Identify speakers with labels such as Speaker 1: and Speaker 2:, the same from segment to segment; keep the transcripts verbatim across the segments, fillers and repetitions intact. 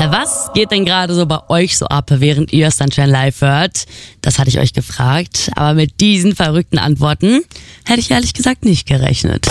Speaker 1: Was geht denn gerade so bei euch so ab, während ihr Sunshine Live hört? Das hatte ich euch gefragt, aber mit diesen verrückten Antworten hätte ich ehrlich gesagt nicht gerechnet.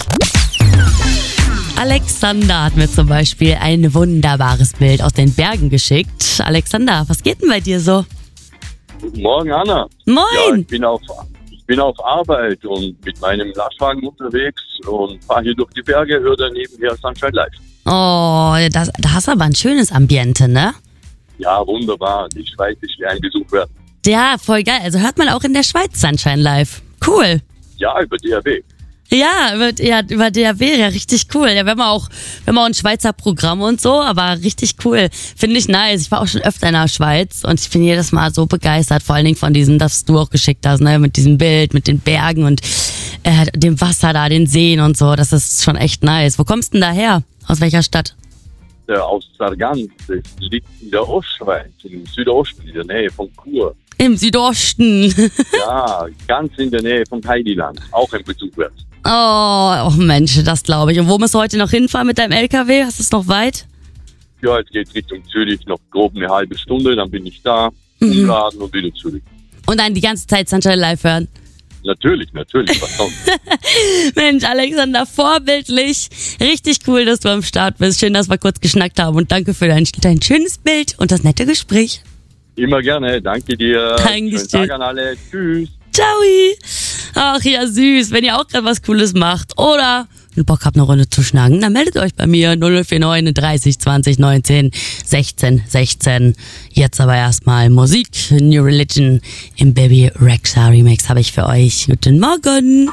Speaker 1: Alexander hat mir zum Beispiel ein wunderbares Bild aus den Bergen geschickt. Alexander, was geht denn bei dir so?
Speaker 2: Guten Morgen, Anna.
Speaker 1: Moin!
Speaker 2: Ja, ich bin auf, ich bin auf Arbeit und mit meinem Lastwagen unterwegs und fahre hier durch die Berge, höre dann nebenher Sunshine Live.
Speaker 1: Oh, das, da hast du aber ein schönes Ambiente, ne?
Speaker 2: Ja, wunderbar. Die Schweiz ist wie ein Besuch wert.
Speaker 1: Ja, voll geil. Also hört man auch in der Schweiz Sunshine Live. Cool.
Speaker 2: Ja, über D R W.
Speaker 1: Ja, über, ja, über D R W, ja, richtig cool. Ja, wir haben auch, wir haben auch ein Schweizer Programm und so, aber richtig cool. Finde ich nice. Ich war auch schon öfter in der Schweiz und ich bin jedes Mal so begeistert, vor allen Dingen von diesem, das du auch geschickt hast, ne, mit diesem Bild, mit den Bergen und äh, dem Wasser da, den Seen und so. Das ist schon echt nice. Wo kommst du denn da her? Aus welcher Stadt?
Speaker 2: Äh, aus Sargans. Das liegt in der Ostschweiz, im Südosten, in der Nähe von Chur.
Speaker 1: Im Südosten.
Speaker 2: Ja, ganz in der Nähe von Heidiland. Auch ein Besuch wert.
Speaker 1: Oh, oh Mensch, das glaube ich. Und wo musst du heute noch hinfahren mit deinem L K W? Hast du es noch weit?
Speaker 2: Ja, jetzt geht's Richtung Zürich, noch grob eine halbe Stunde, dann bin ich da,
Speaker 1: Mhm.
Speaker 2: umladen und wieder zurück.
Speaker 1: Und dann die ganze Zeit Sunshine Live hören.
Speaker 2: Natürlich, natürlich, was sonst?
Speaker 1: Mensch, Alexander, vorbildlich. Richtig cool, dass du am Start bist. Schön, dass wir kurz geschnackt haben. Und danke für dein, dein schönes Bild und das nette Gespräch.
Speaker 2: Immer gerne, danke dir.
Speaker 1: Dankeschön.
Speaker 2: Schönen Tag an alle, tschüss.
Speaker 1: Ciao. Ach ja, süß. Wenn ihr auch gerade was Cooles macht oder Bock habt, eine Runde zu schnacken, dann meldet euch bei mir null null vier neun dreißig zwanzig neunzehn sechzehn sechzehn. Jetzt aber erstmal Musik. New Religion im Baby Rexha Remix habe ich für euch. Guten Morgen.